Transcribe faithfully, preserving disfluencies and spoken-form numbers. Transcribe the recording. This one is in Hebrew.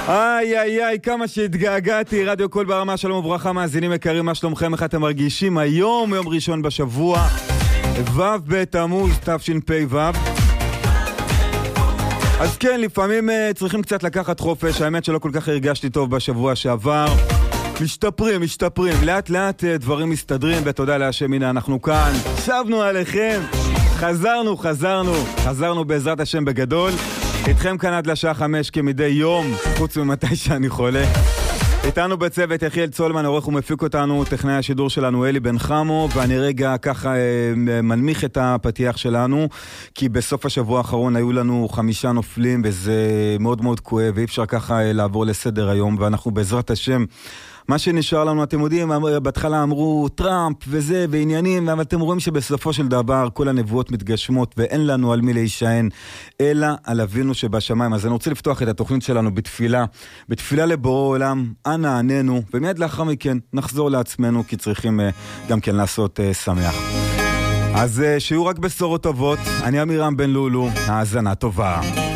איי איי איי, כמה שהתגעגעתי. רדיו קול ברמה, שלום וברכה מאזינים יקרים, מה שלומכם? איך אתם מרגישים? היום יום ראשון בשבוע, ו' בתמוז תשפ"ו. אז כן, לפעמים uh, צריכים קצת לקחת חופש. האמת שלא כל כך הרגשתי טוב בשבוע שעבר. משתפרים, משתפרים, לאט לאט uh, דברים מסתדרים, ותודה להשם, הנה אנחנו כאן, שבנו עליכם, חזרנו, חזרנו, חזרנו בעזרת השם בגדול. איתכם כאן עד לשעה חמש כמדי יום, חוץ ממתי שאני חולה. איתנו בצוות יחיאל צולמן, עורך ומפיק אותנו, טכנאי השידור שלנו אלי בן חמו, ואני רגע ככה אה, מנמיך את הפתיח שלנו, כי בסוף השבוע האחרון היו לנו חמישה נופלים, וזה מאוד מאוד כואב, ואי אפשר ככה אה, לעבור לסדר היום, ואנחנו בעזרת השם, מה שנשאר לנו, אתם יודעים, בהתחלה אמרו טראמפ וזה ועניינים, אבל אתם רואים שבסופו של דבר כל הנבואות מתגשמות ואין לנו על מי להישען, אלא על אבינו שבשמיים. אז אני רוצה לפתוח את התוכנית שלנו בתפילה, בתפילה לבורא עולם, אנא עננו, ומיד לאחר מכן נחזור לעצמנו, כי צריכים גם כן לעשות שמח. אז שיהיו רק בשורות טובות, אני אמירם בן לולו, האזנה טובה.